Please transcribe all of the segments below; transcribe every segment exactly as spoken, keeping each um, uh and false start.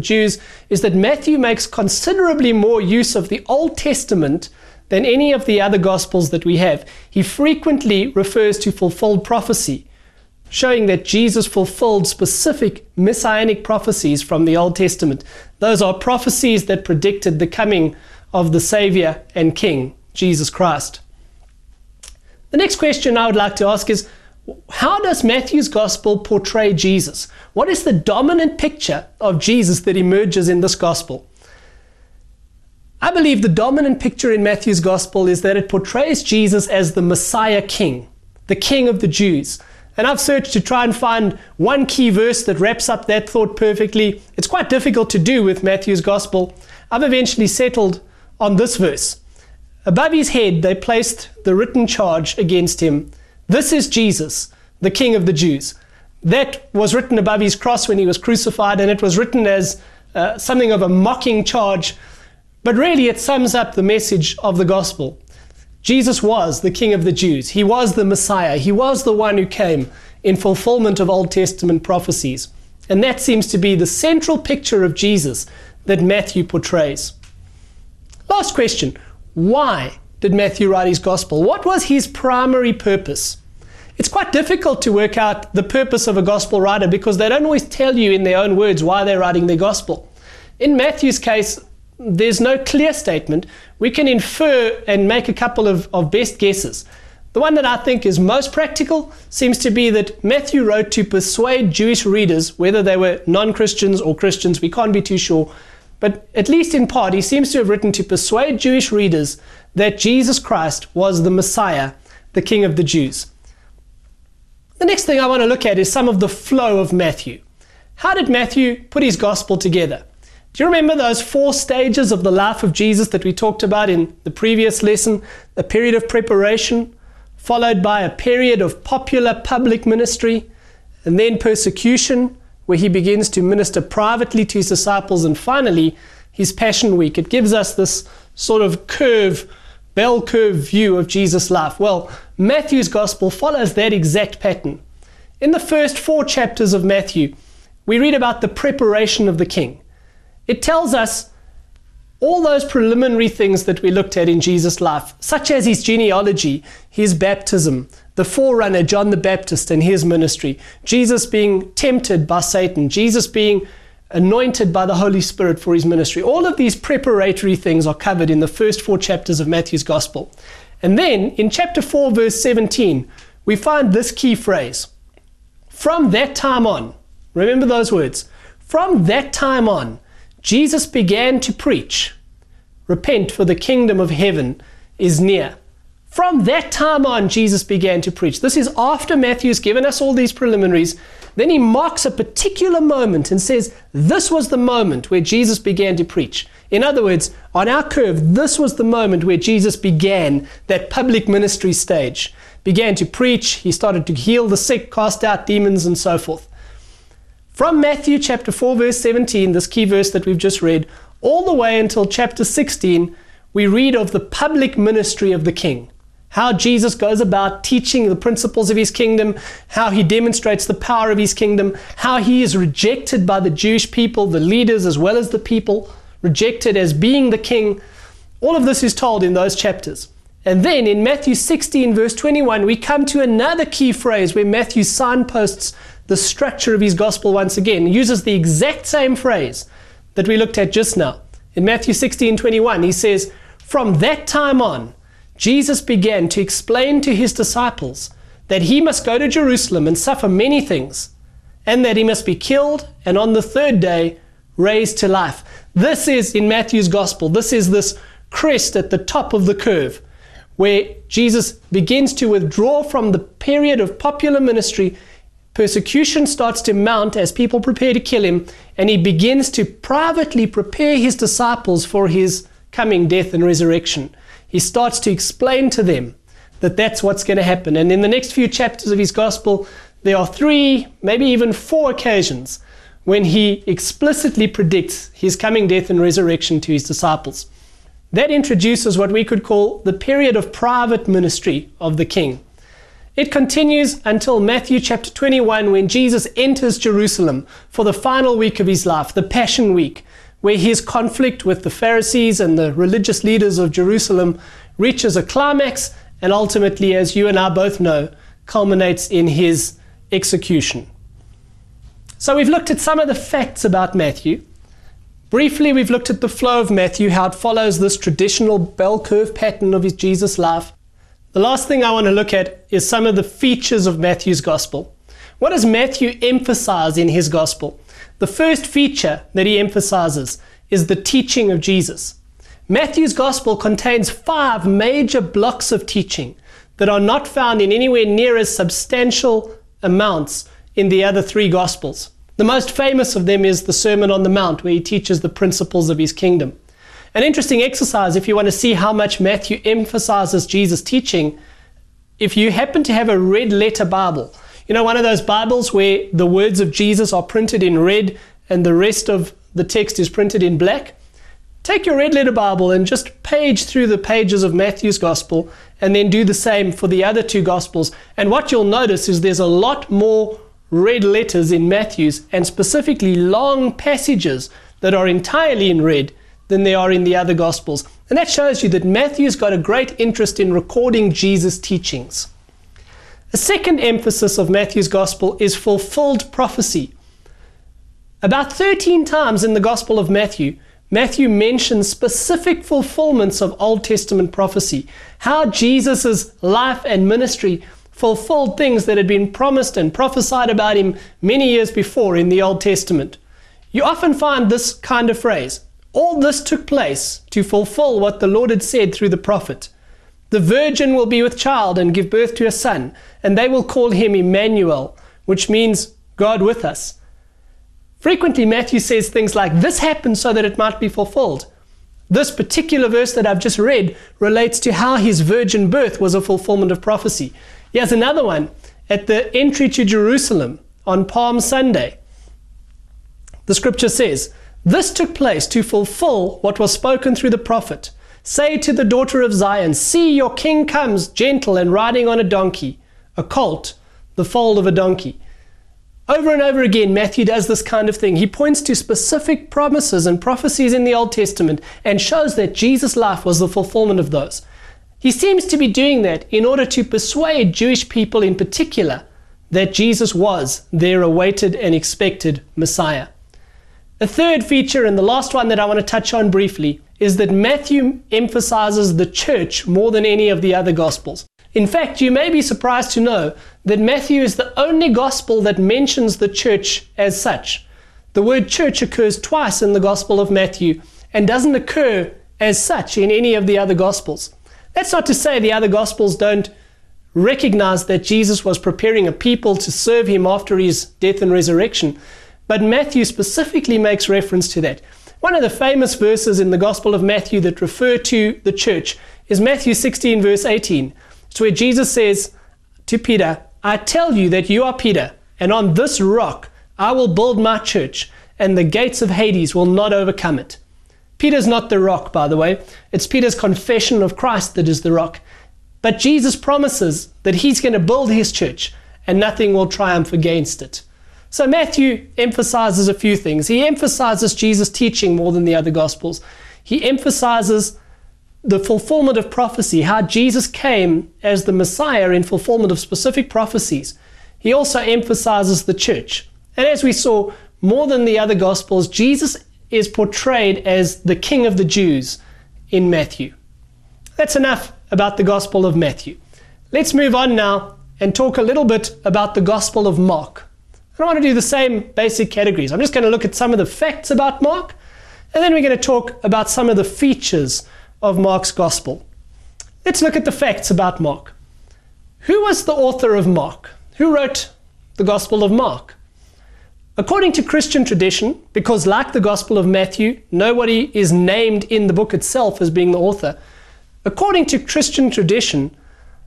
Jews is that Matthew makes considerably more use of the Old Testament than any of the other Gospels that we have. He frequently refers to fulfilled prophecy, showing that Jesus fulfilled specific messianic prophecies from the Old Testament. Those are prophecies that predicted the coming of the Savior and King, Jesus Christ. The next question I would like to ask is, how does Matthew's Gospel portray Jesus? What is the dominant picture of Jesus that emerges in this Gospel? I believe the dominant picture in Matthew's Gospel is that it portrays Jesus as the Messiah King, the King of the Jews. And I've searched to try and find one key verse that wraps up that thought perfectly. It's quite difficult to do with Matthew's Gospel. I've eventually settled on this verse. Above his head, they placed the written charge against him. This is Jesus, the King of the Jews. That was written above his cross when he was crucified, and it was written as uh, something of a mocking charge. But really, it sums up the message of the gospel. Jesus was the King of the Jews. He was the Messiah. He was the one who came in fulfillment of Old Testament prophecies. And that seems to be the central picture of Jesus that Matthew portrays. Last question. Why did Matthew write his gospel? What was his primary purpose? It's quite difficult to work out the purpose of a gospel writer because they don't always tell you in their own words why they're writing their gospel. In Matthew's case, there's no clear statement. We can infer and make a couple of, of best guesses. The one that I think is most practical seems to be that Matthew wrote to persuade Jewish readers, whether they were non-Christians or Christians, we can't be too sure, but at least in part, he seems to have written to persuade Jewish readers that Jesus Christ was the Messiah, the King of the Jews. The next thing I want to look at is some of the flow of Matthew. How did Matthew put his gospel together? Do you remember those four stages of the life of Jesus that we talked about in the previous lesson? A period of preparation, followed by a period of popular public ministry, and then persecution, where he begins to minister privately to his disciples, and finally, his Passion Week. It gives us this sort of curve, bell curve view of Jesus' life. Well, Matthew's gospel follows that exact pattern. In the first four chapters of Matthew, we read about the preparation of the king. It tells us all those preliminary things that we looked at in Jesus' life, such as his genealogy, his baptism, the forerunner, John the Baptist, and his ministry, Jesus being tempted by Satan, Jesus being anointed by the Holy Spirit for his ministry. All of these preparatory things are covered in the first four chapters of Matthew's Gospel. And then in chapter four, verse seventeen, we find this key phrase. From that time on, remember those words, from that time on, Jesus began to preach, repent, for the kingdom of heaven is near. From that time on, Jesus began to preach. This is after Matthew's given us all these preliminaries. Then he marks a particular moment and says, this was the moment where Jesus began to preach. In other words, on our curve, this was the moment where Jesus began that public ministry stage. Began to preach, he started to heal the sick, cast out demons, and so forth. From Matthew chapter four, verse seventeen, this key verse that we've just read, all the way until chapter sixteen, we read of the public ministry of the King. How Jesus goes about teaching the principles of his kingdom, how he demonstrates the power of his kingdom, how he is rejected by the Jewish people, the leaders as well as the people, rejected as being the king. All of this is told in those chapters. And then in Matthew sixteen, verse twenty-one, we come to another key phrase where Matthew signposts the structure of his gospel once again. He uses the exact same phrase that we looked at just now. In Matthew sixteen, twenty-one, he says, from that time on, Jesus began to explain to his disciples that he must go to Jerusalem and suffer many things, and that he must be killed and on the third day raised to life. This is in Matthew's gospel. This is this crest at the top of the curve where Jesus begins to withdraw from the period of popular ministry. Persecution starts to mount as people prepare to kill him, and he begins to privately prepare his disciples for his coming death and resurrection. He starts to explain to them that that's what's going to happen. And in the next few chapters of his gospel, there are three, maybe even four occasions when he explicitly predicts his coming death and resurrection to his disciples. That introduces what we could call the period of private ministry of the king. It continues until Matthew chapter twenty-one, when Jesus enters Jerusalem for the final week of his life, the Passion Week, where his conflict with the Pharisees and the religious leaders of Jerusalem reaches a climax and ultimately, as you and I both know, culminates in his execution. So we've looked at some of the facts about Matthew. Briefly, we've looked at the flow of Matthew, how it follows this traditional bell curve pattern of his Jesus' life. The last thing I want to look at is some of the features of Matthew's gospel. What does Matthew emphasize in his gospel? The first feature that he emphasizes is the teaching of Jesus. Matthew's gospel contains five major blocks of teaching that are not found in anywhere near as substantial amounts in the other three gospels. The most famous of them is the Sermon on the Mount, where he teaches the principles of his kingdom. An interesting exercise, if you want to see how much Matthew emphasizes Jesus' teaching, if you happen to have a red letter Bible, you know, one of those Bibles where the words of Jesus are printed in red and the rest of the text is printed in black, take your red letter Bible and just page through the pages of Matthew's gospel and then do the same for the other two gospels. And what you'll notice is there's a lot more red letters in Matthew's, and specifically long passages that are entirely in red, than there are in the other gospels. And that shows you that Matthew's got a great interest in recording Jesus' teachings. A second emphasis of Matthew's gospel is fulfilled prophecy. About thirteen times in the Gospel of Matthew, Matthew mentions specific fulfillments of Old Testament prophecy, how Jesus' life and ministry fulfilled things that had been promised and prophesied about him many years before in the Old Testament. You often find this kind of phrase: all this took place to fulfill what the Lord had said through the prophet. The virgin will be with child and give birth to a son, and they will call him Emmanuel, which means God with us. Frequently, Matthew says things like, this happened so that it might be fulfilled. This particular verse that I've just read relates to how his virgin birth was a fulfillment of prophecy. Here's another one. At the entry to Jerusalem on Palm Sunday, the scripture says, this took place to fulfill what was spoken through the prophet. Say to the daughter of Zion, see, your king comes, gentle and riding on a donkey, a colt, the foal of a donkey. Over and over again, Matthew does this kind of thing. He points to specific promises and prophecies in the Old Testament and shows that Jesus' life was the fulfillment of those. He seems to be doing that in order to persuade Jewish people in particular that Jesus was their awaited and expected Messiah. A third feature, and the last one that I want to touch on briefly, is that Matthew emphasizes the church more than any of the other Gospels. In fact, you may be surprised to know that Matthew is the only Gospel that mentions the church as such. The word church occurs twice in the Gospel of Matthew and doesn't occur as such in any of the other Gospels. That's not to say the other Gospels don't recognize that Jesus was preparing a people to serve him after his death and resurrection, but Matthew specifically makes reference to that. One of the famous verses in the Gospel of Matthew that refer to the church is Matthew sixteen, verse eighteen. It's where Jesus says to Peter, I tell you that you are Peter, and on this rock I will build my church, and the gates of Hades will not overcome it. Peter's not the rock, by the way. It's Peter's confession of Christ that is the rock. But Jesus promises that he's going to build his church, and nothing will triumph against it. So Matthew emphasizes a few things. He emphasizes Jesus' teaching more than the other Gospels. He emphasizes the fulfillment of prophecy, how Jesus came as the Messiah in fulfillment of specific prophecies. He also emphasizes the church. And as we saw, more than the other Gospels, Jesus is portrayed as the King of the Jews in Matthew. That's enough about the Gospel of Matthew. Let's move on now and talk a little bit about the Gospel of Mark. I want to do the same basic categories. I'm just going to look at some of the facts about Mark, and then we're going to talk about some of the features of Mark's Gospel. Let's look at the facts about Mark. Who was the author of Mark? Who wrote the Gospel of Mark? According to Christian tradition, because like the Gospel of Matthew, nobody is named in the book itself as being the author, according to Christian tradition,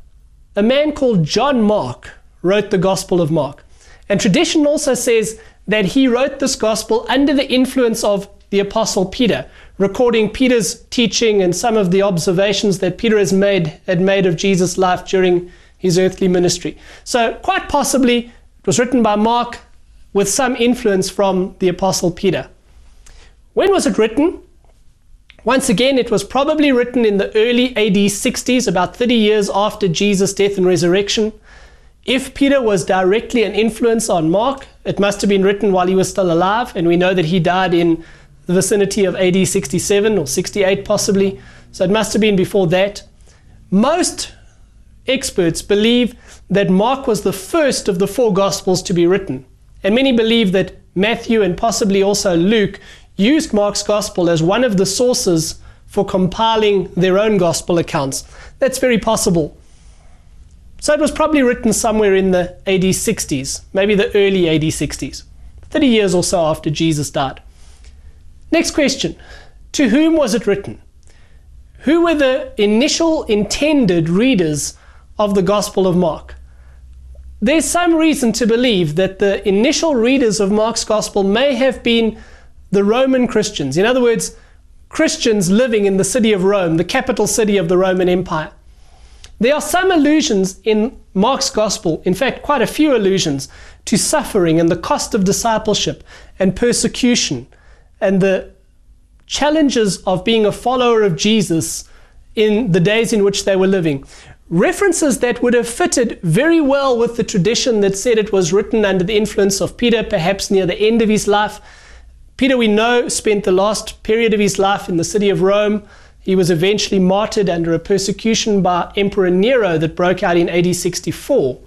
a man called John Mark wrote the Gospel of Mark. And tradition also says that he wrote this gospel under the influence of the Apostle Peter, recording Peter's teaching and some of the observations that Peter has made, had made of Jesus' life during his earthly ministry. So quite possibly it was written by Mark with some influence from the Apostle Peter. When was it written? Once again, it was probably written in the early A D sixties, about thirty years after Jesus' death and resurrection. If Peter was directly an influence on Mark, it must have been written while he was still alive, and we know that he died in the vicinity of A D sixty-seven or sixty-eight possibly, so it must have been before that. Most experts believe that Mark was the first of the four Gospels to be written, and many believe that Matthew and possibly also Luke used Mark's Gospel as one of the sources for compiling their own Gospel accounts. That's very possible. So it was probably written somewhere in the A D sixties, maybe the early A D sixties, thirty years or so after Jesus died. Next question, to whom was it written? Who were the initial intended readers of the Gospel of Mark? There's some reason to believe that the initial readers of Mark's Gospel may have been the Roman Christians. In other words, Christians living in the city of Rome, the capital city of the Roman Empire. There are some allusions in Mark's Gospel, in fact quite a few allusions, to suffering and the cost of discipleship and persecution and the challenges of being a follower of Jesus in the days in which they were living. References that would have fitted very well with the tradition that said it was written under the influence of Peter, perhaps near the end of his life. Peter, we know, spent the last period of his life in the city of Rome. He was eventually martyred under a persecution by Emperor Nero that broke out in A D sixty-four.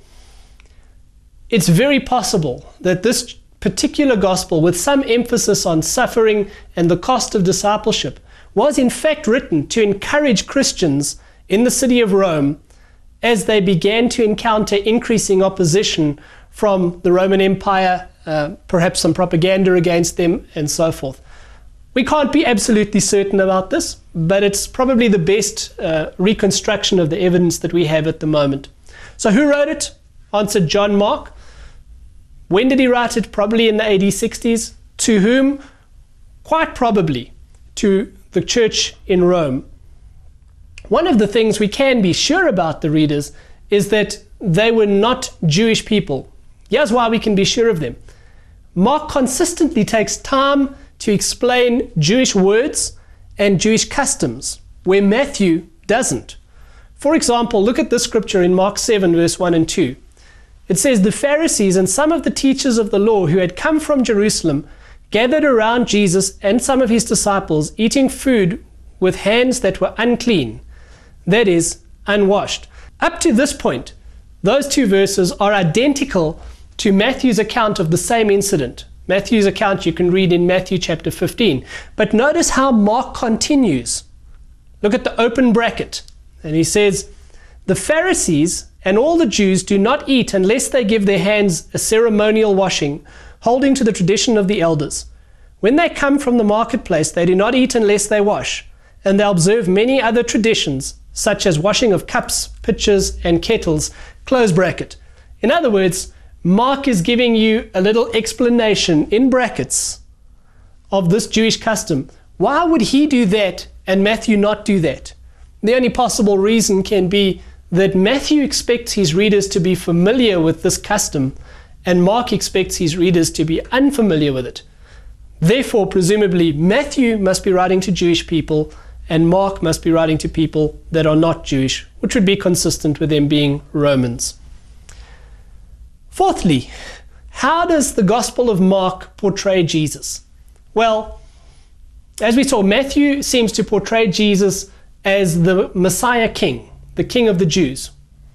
It's very possible that this particular gospel, with some emphasis on suffering and the cost of discipleship, was in fact written to encourage Christians in the city of Rome as they began to encounter increasing opposition from the Roman Empire, uh, perhaps some propaganda against them, and so forth. We can't be absolutely certain about this, but it's probably the best uh, reconstruction of the evidence that we have at the moment. So who wrote it? Answered John Mark. When did he write it? Probably in the A D sixties. To whom? Quite probably to the church in Rome. One of the things we can be sure about the readers is that they were not Jewish people. Here's why we can be sure of them. Mark consistently takes time to explain Jewish words and Jewish customs, where Matthew doesn't. For example, look at this scripture in Mark seven, verse one and two. It says, "The Pharisees and some of the teachers of the law who had come from Jerusalem gathered around Jesus and some of his disciples, eating food with hands that were unclean, that is, unwashed." Up to this point, those two verses are identical to Matthew's account of the same incident. Matthew's account you can read in Matthew chapter fifteen. But notice how Mark continues. Look at the open bracket. And he says, "The Pharisees and all the Jews do not eat unless they give their hands a ceremonial washing, holding to the tradition of the elders. When they come from the marketplace, they do not eat unless they wash, and they observe many other traditions, such as washing of cups, pitchers, and kettles." Close bracket. In other words, Mark is giving you a little explanation in brackets of this Jewish custom. Why would he do that and Matthew not do that? The only possible reason can be that Matthew expects his readers to be familiar with this custom, and Mark expects his readers to be unfamiliar with it. Therefore, presumably, Matthew must be writing to Jewish people, and Mark must be writing to people that are not Jewish, which would be consistent with them being Romans. Fourthly, how does the Gospel of Mark portray Jesus? Well, as we saw, Matthew seems to portray Jesus as the Messiah King, the King of the Jews.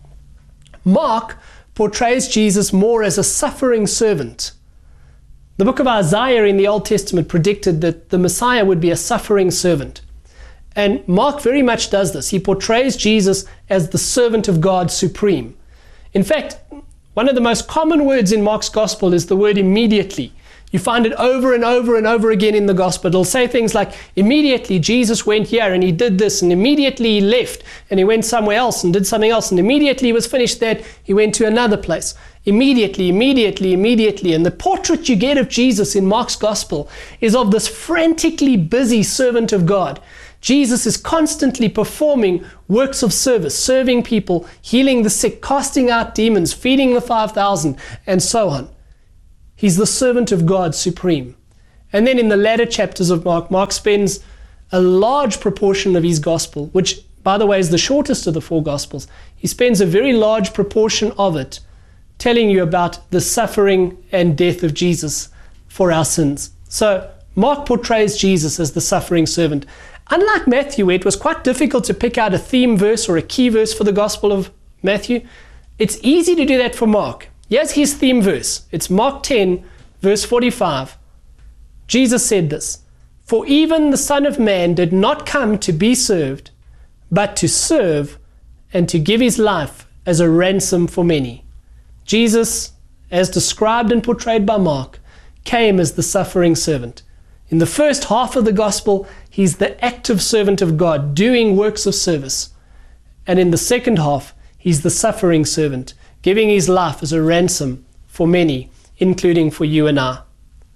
Mark portrays Jesus more as a suffering servant. The book of Isaiah in the Old Testament predicted that the Messiah would be a suffering servant. And Mark very much does this. He portrays Jesus as the servant of God supreme. In fact, one of the most common words in Mark's Gospel is the word immediately. You find it over and over and over again in the Gospel. It'll say things like, immediately Jesus went here and he did this, and immediately he left and he went somewhere else and did something else, and immediately he was finished that, he went to another place. Immediately, immediately, immediately. And the portrait you get of Jesus in Mark's Gospel is of this frantically busy servant of God. Jesus is constantly performing works of service, serving people, healing the sick, casting out demons, feeding the five thousand, and so on. He's the servant of God supreme. And then in the latter chapters of Mark, Mark spends a large proportion of his gospel, which, by the way, is the shortest of the four gospels. He spends a very large proportion of it telling you about the suffering and death of Jesus for our sins. So Mark portrays Jesus as the suffering servant. Unlike Matthew, where it was quite difficult to pick out a theme verse or a key verse for the Gospel of Matthew, it's easy to do that for Mark. Here's his theme verse. It's Mark ten, verse forty-five. Jesus said this, "For even the Son of Man did not come to be served, but to serve and to give his life as a ransom for many." Jesus, as described and portrayed by Mark, came as the suffering servant. In the first half of the gospel, he's the active servant of God, doing works of service. And in the second half, he's the suffering servant, giving his life as a ransom for many, including for you and I.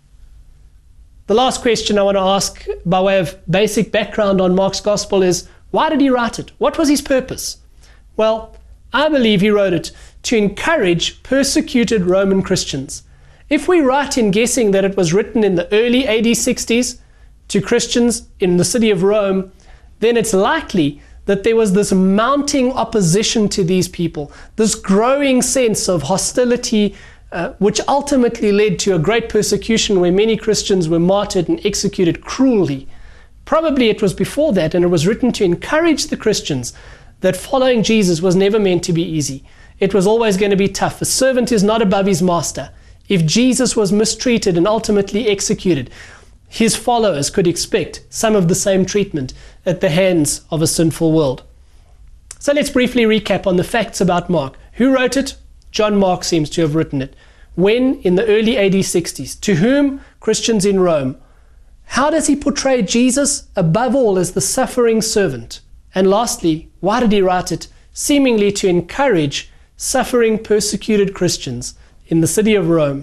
The last question I want to ask by way of basic background on Mark's gospel is, why did he write it? What was his purpose? Well, I believe he wrote it to encourage persecuted Roman Christians. If we right in guessing that it was written in the early A D sixties to Christians in the city of Rome, then it's likely that there was this mounting opposition to these people, this growing sense of hostility, uh, which ultimately led to a great persecution where many Christians were martyred and executed cruelly. Probably it was before that, and it was written to encourage the Christians that following Jesus was never meant to be easy. It was always going to be tough. A servant is not above his master. If Jesus was mistreated and ultimately executed, his followers could expect some of the same treatment at the hands of a sinful world. So let's briefly recap on the facts about Mark. Who wrote it? John Mark seems to have written it. When? In the early A D sixties. To whom? Christians in Rome. How does he portray Jesus? Above all, as the suffering servant. And lastly, why did he write it? Seemingly to encourage suffering, persecuted Christians in the city of Rome.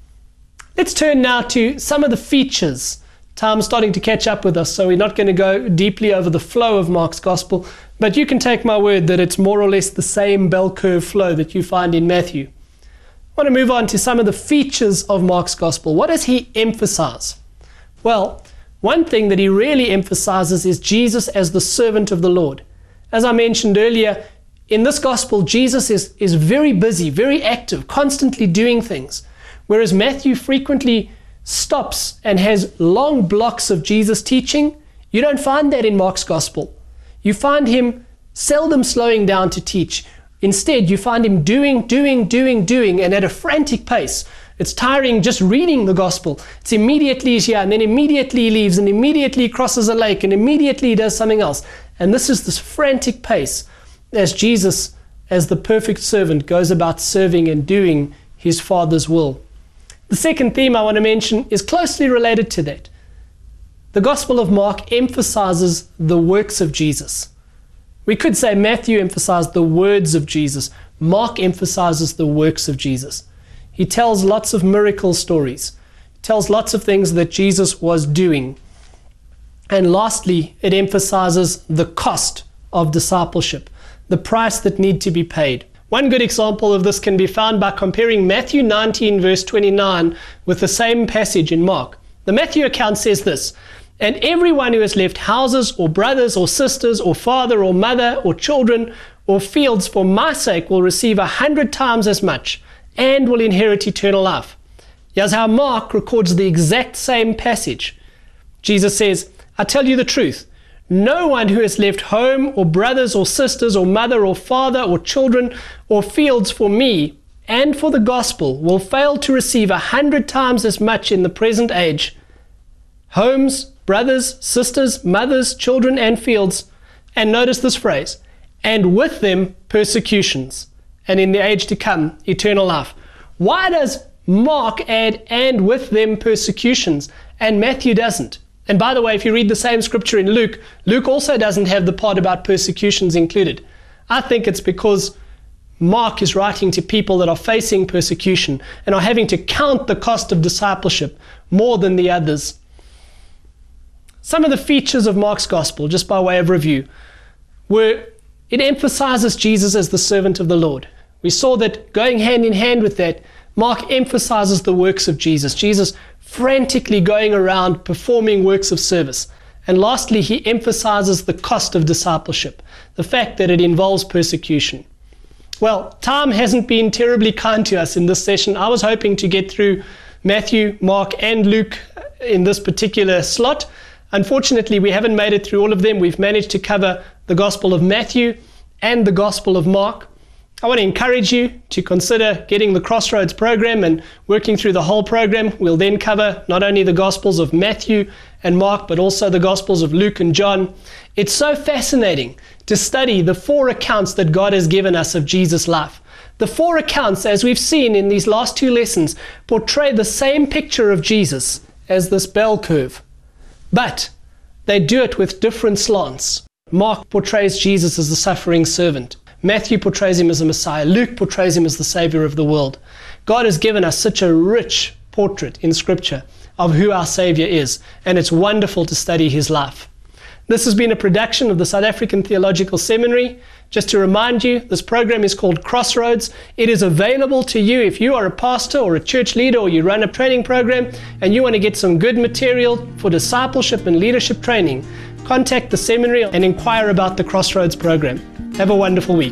Let's turn now to some of the features. Time's starting to catch up with us, so we're not going to go deeply over the flow of Mark's gospel, but you can take my word that it's more or less the same bell curve flow that you find in Matthew. I want to move on to some of the features of Mark's gospel. What does he emphasize? Well, one thing that he really emphasizes is Jesus as the servant of the Lord. As I mentioned earlier, in this gospel, Jesus is, is very busy, very active, constantly doing things. Whereas Matthew frequently stops and has long blocks of Jesus teaching, you don't find that in Mark's gospel. You find him seldom slowing down to teach. Instead, you find him doing, doing, doing, doing, and at a frantic pace. It's tiring just reading the gospel. It's immediately he's here, and then immediately he leaves, and immediately he crosses a lake, and immediately he does something else. And this is this frantic pace as Jesus, as the perfect servant, goes about serving and doing his Father's will. The second theme I want to mention is closely related to that. The Gospel of Mark emphasizes the works of Jesus. We could say Matthew emphasized the words of Jesus. Mark emphasizes the works of Jesus. He tells lots of miracle stories. He tells lots of things that Jesus was doing. And lastly, it emphasizes the cost of discipleship, the price that need to be paid. One good example of this can be found by comparing Matthew nineteen verse twenty-nine with the same passage in Mark. The Matthew account says this, "And everyone who has left houses or brothers or sisters or father or mother or children or fields for my sake will receive a hundred times as much and will inherit eternal life." Here's how Mark records the exact same passage. Jesus says, "I tell you the truth. No one who has left home or brothers or sisters or mother or father or children or fields for me and for the gospel will fail to receive a hundred times as much in the present age. Homes, brothers, sisters, mothers, children, and fields." And notice this phrase, "and with them persecutions, and in the age to come, eternal life." Why does Mark add "and with them persecutions" and Matthew doesn't? And by the way, if you read the same scripture in Luke, Luke also doesn't have the part about persecutions included. I think it's because Mark is writing to people that are facing persecution and are having to count the cost of discipleship more than the others. Some of the features of Mark's gospel, just by way of review, were it emphasizes Jesus as the servant of the Lord. We saw that going hand in hand with that, Mark emphasizes the works of Jesus. Jesus frantically going around performing works of service. And lastly, he emphasizes the cost of discipleship, the fact that it involves persecution. Well, time hasn't been terribly kind to us in this session. I was hoping to get through Matthew, Mark, and Luke in this particular slot. Unfortunately, we haven't made it through all of them. We've managed to cover the Gospel of Matthew and the Gospel of Mark. I want to encourage you to consider getting the Crossroads program and working through the whole program. We'll then cover not only the Gospels of Matthew and Mark, but also the Gospels of Luke and John. It's so fascinating to study the four accounts that God has given us of Jesus' life. The four accounts, as we've seen in these last two lessons, portray the same picture of Jesus as this bell curve. But they do it with different slants. Mark portrays Jesus as the suffering servant. Matthew portrays him as a Messiah. Luke portrays him as the Savior of the world. God has given us such a rich portrait in Scripture of who our Savior is, and it's wonderful to study his life. This has been a production of the South African Theological Seminary. Just to remind you, this program is called Crossroads. It is available to you if you are a pastor or a church leader or you run a training program and you want to get some good material for discipleship and leadership training. Contact the seminary and inquire about the Crossroads program. Have a wonderful week.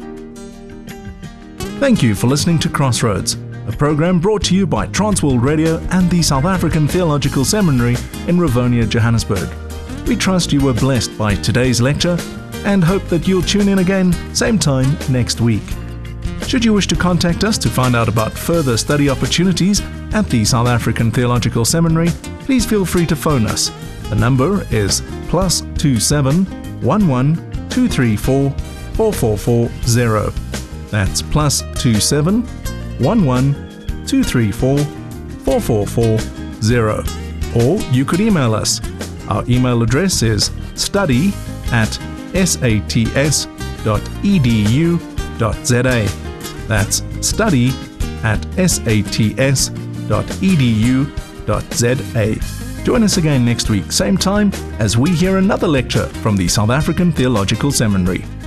Thank you for listening to Crossroads, a program brought to you by Transworld Radio and the South African Theological Seminary in Rivonia, Johannesburg. We trust you were blessed by today's lecture and hope that you'll tune in again same time next week. Should you wish to contact us to find out about further study opportunities at the South African Theological Seminary, please feel free to phone us. The number is plus two seven one one two three four four four four zero. That's plus two seven one one two three four four four four zero. Or you could email us. Our email address is study at sats dot e d u dot z a. That's study at sats dot e d u dot z a. Join us again next week, same time, as we hear another lecture from the South African Theological Seminary.